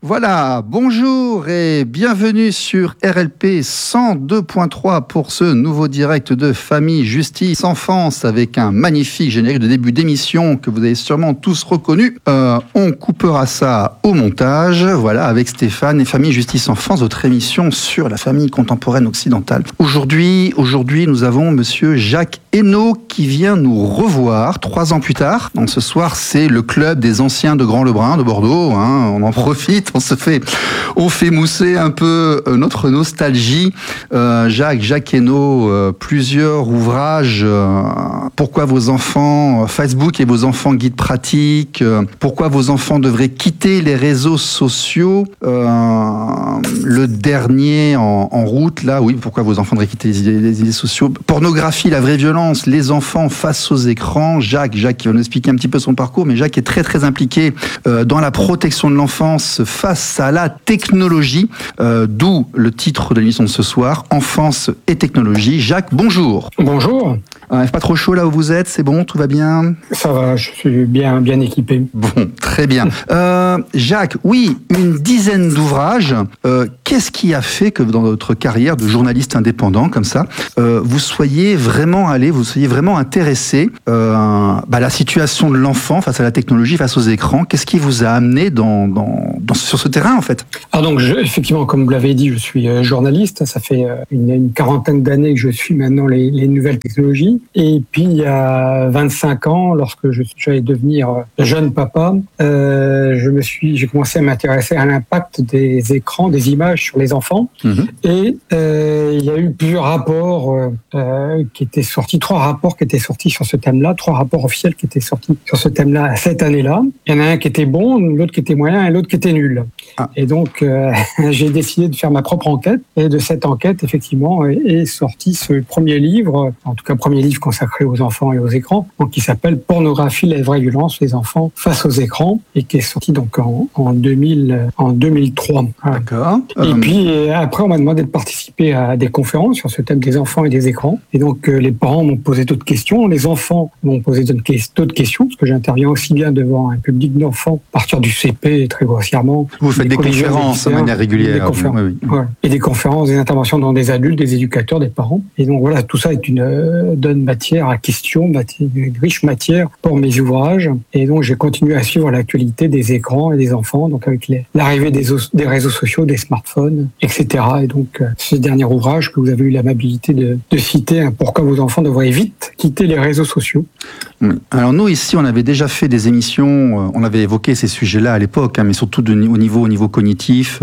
Voilà, bonjour et bienvenue sur RLP 102.3 pour ce nouveau direct de Famille, Justice, Enfance avec un magnifique générique de début d'émission que vous avez sûrement tous reconnu. On coupera ça au montage, voilà, avec Stéphane et Famille, Justice, Enfance, votre émission sur la famille contemporaine occidentale. Aujourd'hui, nous avons monsieur Jacques Hainaut qui vient nous revoir 3 ans plus tard. Donc ce soir, c'est le club des anciens de Grand-Lebrun de Bordeaux, hein, on en profite. On fait mousser un peu notre nostalgie. Jacques Hainaut, plusieurs ouvrages. Pourquoi vos enfants, Facebook et vos enfants guide pratique. Pourquoi vos enfants devraient quitter les réseaux sociaux. Le dernier en route, là, oui, pourquoi vos enfants devraient quitter les réseaux sociaux. Pornographie, la vraie violence, les enfants face aux écrans. Jacques qui va nous expliquer un petit peu son parcours, mais Jacques est très très impliqué dans la protection de l'enfance face à la technologie, d'où le titre de l'émission de ce soir, Enfance et technologie. Jacques, bonjour. Bonjour. C'est pas trop chaud là où vous êtes, c'est bon, tout va bien? Ça va, je suis bien équipé. Bon, très bien. Jacques, oui, une dizaine d'ouvrages. Qu'est-ce qui a fait que dans votre carrière de journaliste indépendant comme ça, vous soyez vraiment intéressé à la situation de l'enfant face à la technologie, face aux écrans? Qu'est-ce qui vous a amené sur ce terrain en fait? Donc effectivement, comme vous l'avez dit, je suis journaliste. Ça fait une quarantaine d'années que je suis maintenant les nouvelles technologies. Et puis il y a 25 ans, lorsque j'allais devenir jeune papa, j'ai commencé à m'intéresser à l'impact des écrans, des images sur les enfants. Mmh. Et il y a eu plusieurs rapports qui étaient sortis, 3 rapports qui étaient sortis sur ce thème-là, 3 rapports officiels qui étaient sortis sur ce thème-là cette année-là. Il y en a un qui était bon, l'autre qui était moyen et l'autre qui était nul. Ah. Et donc j'ai décidé de faire ma propre enquête. Et de cette enquête, effectivement, est sorti ce premier livre, en tout cas premier livre consacré aux enfants et aux écrans, donc qui s'appelle Pornographie, la vraie violence, les enfants face aux écrans, et qui est sorti donc en 2003. D'accord. Et puis après, on m'a demandé de participer à des conférences sur ce thème des enfants et des écrans. Et donc les parents m'ont posé d'autres questions, les enfants m'ont posé d'autres questions, parce que j'interviens aussi bien devant un public d'enfants, à partir du CP, très grossièrement. Vous faites des conférences de manière régulière. Des conférences, oui. Ouais. Et des conférences, des interventions dans des adultes, des éducateurs, des parents. Et donc voilà, tout ça donne matière à questions, une riche matière pour mes ouvrages. Et donc j'ai continué à suivre l'actualité des écrans et des enfants, donc avec l'arrivée des réseaux sociaux, des smartphones, etc. Et donc ce dernier ouvrage que vous avez eu l'amabilité de citer, pourquoi vos enfants devraient vite quitter les réseaux sociaux. Alors nous ici, on avait déjà fait des émissions, on avait évoqué ces sujets-là à l'époque, mais surtout au niveau cognitif,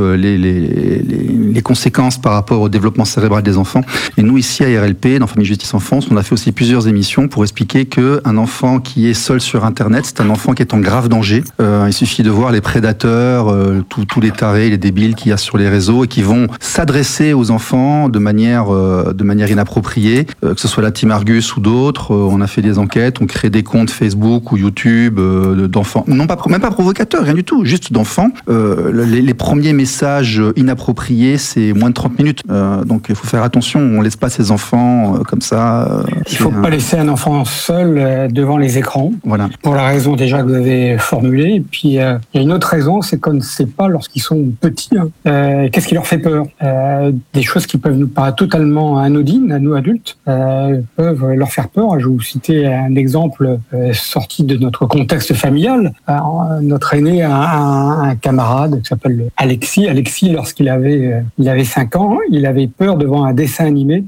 les conséquences par rapport au développement cérébral des enfants. Et nous ici à RLP, dans Famille Justice Enfance, on a fait aussi plusieurs émissions pour expliquer qu'un enfant qui est seul sur Internet, c'est un enfant qui est en grave danger. Il suffit de voir les prédateurs, tous les tarés, les débiles qu'il y a sur les réseaux et qui vont s'adresser aux enfants de manière inappropriée, que ce soit la Team Argus ou d'autres. On a fait des enquêtes, on crée des comptes Facebook ou YouTube d'enfants, même pas provocateurs, rien du tout, juste d'enfants. Les premiers messages inappropriés, c'est moins de 30 minutes. Donc il faut faire attention, on laisse pas ces enfants comme ça. Il faut pas laisser un enfant seul devant les écrans. Voilà. Pour la raison déjà que vous avez formulée. Et puis il y a une autre raison, c'est qu'on ne sait pas lorsqu'ils sont petits qu'est-ce qui leur fait peur. Des choses qui peuvent nous paraître totalement anodines à nous adultes peuvent leur faire peur. Je vais vous citer un exemple sorti de notre contexte familial. Notre aîné a un camarade qui s'appelle Alexis. Alexis, lorsqu'il avait 5 ans, il avait peur devant un dessin animé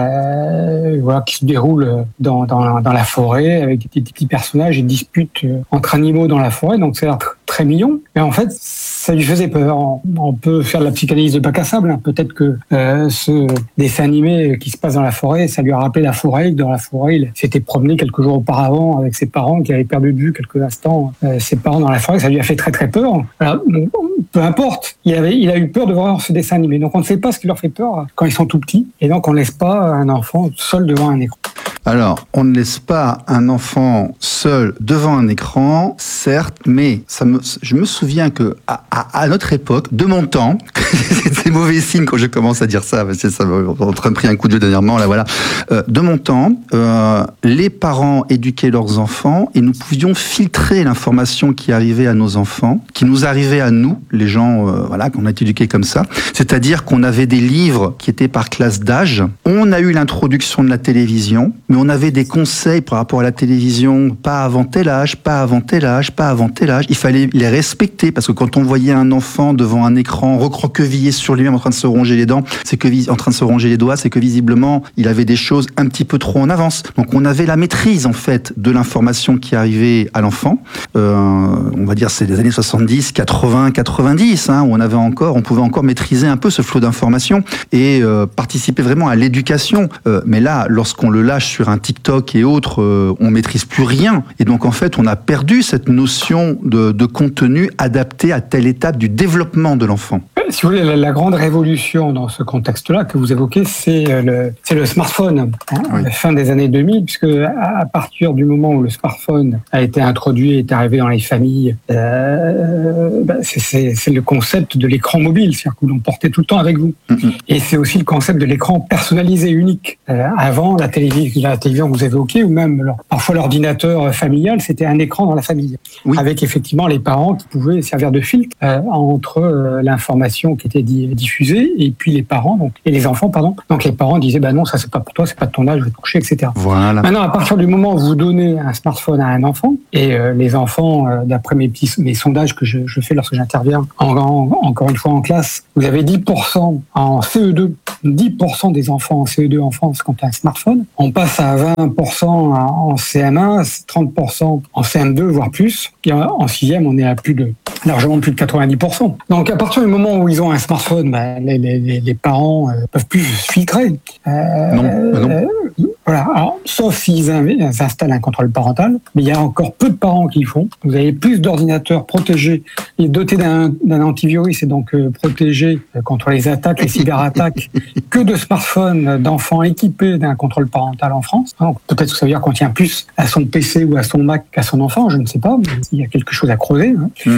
qui se déroule dans la forêt avec des petits personnages et disputes entre animaux dans la forêt. Donc ça a l'air très mignon. Mais en fait, ça lui faisait peur. On peut faire de la psychanalyse de bac à sable. Peut-être que ce dessin animé qui se passe dans la forêt, ça lui a rappelé la forêt. Dans la forêt, il s'était promené quelques jours auparavant avec ses parents qui avaient perdu de vue quelques instants ses parents dans la forêt. Ça lui a fait très très peur. Alors, peu importe, il a eu peur de voir ce dessin animé. Donc on ne sait pas ce qui leur fait peur quand ils sont tout petits. Et donc on ne laisse pas un enfant seul devant un écran. Alors, on ne laisse pas un enfant seul devant un écran, certes, mais je me souviens que à notre époque, de mon temps, c'est mauvais signe quand je commence à dire ça, parce que ça m'a en train de prendre un coup de vieux dernièrement, là voilà. De mon temps, les parents éduquaient leurs enfants et nous pouvions filtrer l'information qui arrivait à nos enfants, qui nous arrivait à nous, les gens, voilà, qu'on a été éduqués comme ça. C'est-à-dire qu'on avait des livres qui étaient par classe d'âge. On a eu l'introduction de la télévision, mais on avait des conseils par rapport à la télévision, pas avant tel âge, pas avant tel âge, pas avant tel âge. Il fallait les respecter parce que quand on voyait un enfant devant un écran recroquevillé sur lui-même en train de se ronger les dents, en train de se ronger les doigts, c'est que visiblement il avait des choses un petit peu trop en avance. Donc on avait la maîtrise en fait de l'information qui arrivait à l'enfant. On va dire c'est les années 70, 80, 90, où on pouvait encore maîtriser un peu ce flot d'informations et participer vraiment à l'éducation. Mais là, lorsqu'on le lâche sur un TikTok et autres, on maîtrise plus rien. Et donc, en fait, on a perdu cette notion de contenu adapté à telle étape du développement de l'enfant. Si vous voulez, la grande révolution dans ce contexte-là que vous évoquez, c'est le smartphone, la fin des années 2000, puisque à partir du moment où le smartphone a été introduit, est arrivé dans les familles, c'est le concept de l'écran mobile, c'est-à-dire que vous l'emportez tout le temps avec vous. Et c'est aussi le concept de l'écran personnalisé, unique. Avant, la télévision que vous évoquez, ou même parfois l'ordinateur familial, c'était un écran dans la famille, avec effectivement les parents qui pouvaient servir de filtre entre l'information qui était diffusée et puis les parents, et les enfants, pardon. Donc les parents disaient, non, ça c'est pas pour toi, c'est pas de ton âge, je vais te coucher, etc. Voilà. Maintenant, à partir du moment où vous donnez un smartphone à un enfant, et les enfants, d'après mes sondages que je fais lorsque j'interviens, encore une fois en classe, vous avez 10% en CE2, 10% des enfants en CE2 en France qui ont un smartphone. On passe à 20% en CM1, 30% en CM2, voire plus. Et en 6e, on est à largement plus de 90%. Donc à partir du moment où ils ont un smartphone, les parents peuvent plus filtrer. Non. Voilà. Alors, sauf s'ils installent un contrôle parental, mais il y a encore peu de parents qui le font. Vous avez plus d'ordinateurs protégés et dotés d'un antivirus et donc protégés contre les attaques, les cyberattaques, que de smartphones d'enfants équipés d'un contrôle parental en France. Donc peut-être que ça veut dire qu'on tient plus à son PC ou à son Mac qu'à son enfant, je ne sais pas, mais il y a quelque chose à creuser.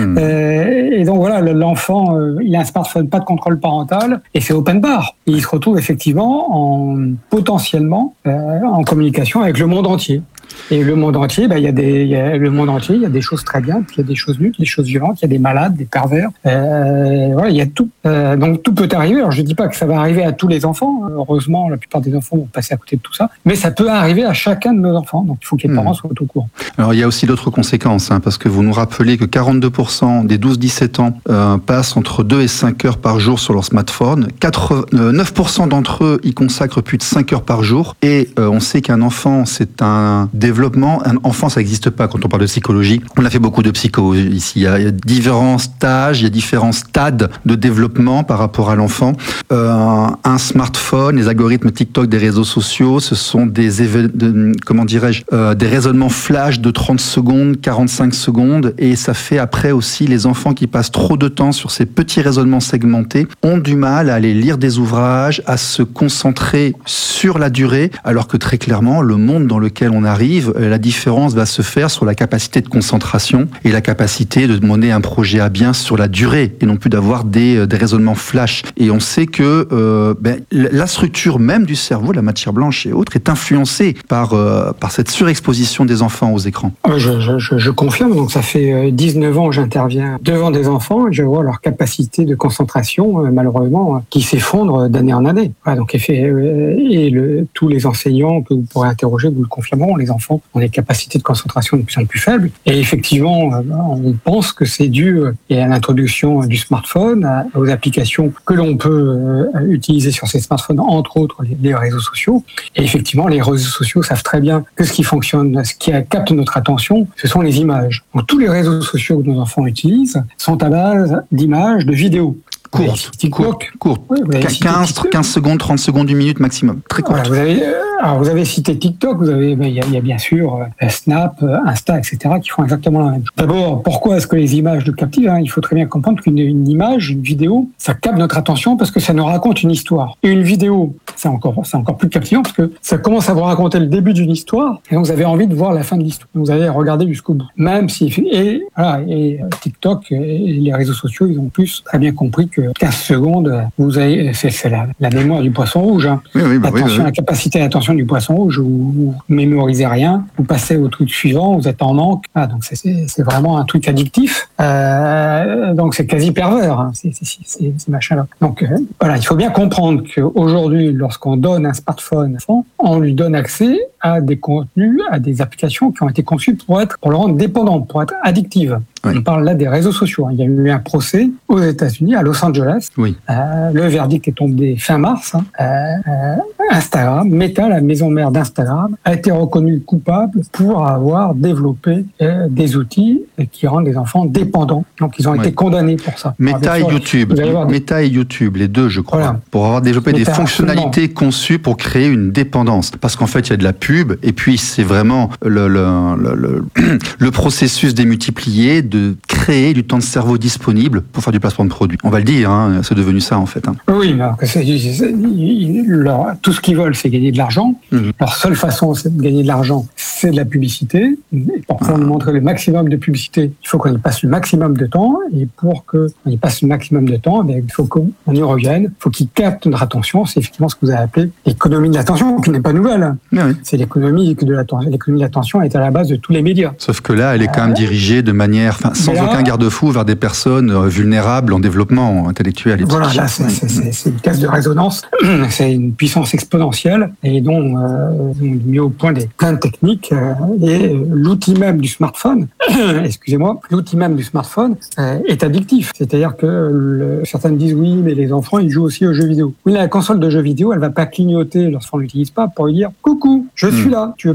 Et donc voilà, l'enfant, il a un smartphone, pas de contrôle parental, et c'est open bar. Et il se retrouve effectivement potentiellement en communication avec le monde entier. Et le monde entier, il y a des choses très bien, puis il y a des choses nulles, des choses violentes, il y a des malades, des pervers. Voilà, il y a tout. Donc tout peut arriver. Alors je dis pas que ça va arriver à tous les enfants. Heureusement, la plupart des enfants vont passer à côté de tout ça. Mais ça peut arriver à chacun de nos enfants. Donc il faut que les parents soient au courant. Alors il y a aussi d'autres conséquences, parce que vous nous rappelez que 42% des 12-17 ans passent entre 2 et 5 heures par jour sur leur smartphone. 9% d'entre eux y consacrent plus de 5 heures par jour. Et on sait qu'un enfant, c'est un développement. Un enfant, ça n'existe pas quand on parle de psychologie. On a fait beaucoup de psycho ici. Il y a différents stages, il y a différents stades de développement par rapport à l'enfant. Un smartphone, les algorithmes TikTok des réseaux sociaux, ce sont des raisonnements flash de 30 secondes, 45 secondes, et ça fait après aussi les enfants qui passent trop de temps sur ces petits raisonnements segmentés ont du mal à aller lire des ouvrages, à se concentrer sur la durée, alors que très clairement, le monde dans lequel on arrive, la différence va se faire sur la capacité de concentration et la capacité de mener un projet à bien sur la durée et non plus d'avoir des raisonnements flash. Et on sait que la structure même du cerveau, la matière blanche et autres, est influencée par cette surexposition des enfants aux écrans. Je confirme, donc ça fait 19 ans que j'interviens devant des enfants et je vois leur capacité de concentration, malheureusement, qui s'effondre d'année en année. Voilà, donc tous les enseignants que vous pourrez interroger vous le confirmeront, les enfants ont des capacités de concentration de plus en plus faibles. Et effectivement, on pense que c'est dû à l'introduction du smartphone, aux applications que l'on peut utiliser sur ces smartphones, entre autres les réseaux sociaux. Et effectivement, les réseaux sociaux savent très bien que ce qui fonctionne, ce qui capte notre attention, ce sont les images. Donc tous les réseaux sociaux que nos enfants utilisent sont à base d'images, de vidéos. Courte. Oui, 15 secondes, 30 secondes, 1 minute maximum. Très courte. Voilà, vous avez cité TikTok, il y a bien sûr Snap, Insta, etc. qui font exactement la même chose. D'abord, pourquoi est-ce que les images nous captivent? Il faut très bien comprendre qu'une image, une vidéo, ça capte notre attention parce que ça nous raconte une histoire. Et une vidéo, c'est encore plus captivant parce que ça commence à vous raconter le début d'une histoire et donc vous avez envie de voir la fin de l'histoire. Vous allez regarder jusqu'au bout. Même si TikTok et les réseaux sociaux, ils ont plus très bien compris que 15 secondes, c'est la mémoire du poisson rouge. La capacité d'attention du poisson rouge, vous mémorisez rien, vous passez au truc suivant, vous êtes en manque. Donc c'est vraiment un truc addictif. Donc c'est quasi pervers, ces machins-là. Donc il faut bien comprendre qu'aujourd'hui, lorsqu'on donne un smartphone à l'enfant, on lui donne accès à des contenus, à des applications qui ont été conçues pour le rendre dépendant, pour être addictives. Oui. On parle là des réseaux sociaux. Il y a eu un procès aux États-Unis, à Los Angeles. Oui. Le verdict est tombé fin mars. Instagram, Meta, la maison mère d'Instagram, a été reconnue coupable pour avoir développé des outils qui rendent les enfants dépendants. Donc ils ont été condamnés pour ça. Meta et YouTube, les deux, je crois, pour avoir développé des fonctionnalités conçues pour créer une dépendance. Parce qu'en fait, il y a de la pub, et puis c'est vraiment le processus démultiplié de créer du temps de cerveau disponible pour faire du placement de produits. On va le dire, c'est devenu ça en fait. Oui, tout ce qu'ils veulent, c'est gagner de l'argent. Leur seule façon de gagner de l'argent, c'est de la publicité. Et pour pouvoir nous montrer le maximum de publicité, il faut qu'on y passe le maximum de temps. Et pour qu'on y passe le maximum de temps, il faut qu'on y revienne. Il faut qu'ils captent notre attention. C'est effectivement ce que vous avez appelé l'économie de l'attention, qui n'est pas nouvelle. Oui. C'est l'économie de l'attention. L'économie de l'attention est à la base de tous les médias. Sauf que là, elle est quand même dirigée de manière, sans aucun garde-fou, vers des personnes vulnérables en développement intellectuel. Et voilà, là, c'est une caisse de résonance. C'est une puissance exponentielle et dont on a mis au point plein de techniques. Et l'outil même du smartphone, est addictif. C'est-à-dire que certains disent oui, mais les enfants, ils jouent aussi aux jeux vidéo. Oui, la console de jeux vidéo, elle va pas clignoter lorsqu'on l'utilise pas pour lui dire coucou, je suis là. Tu veux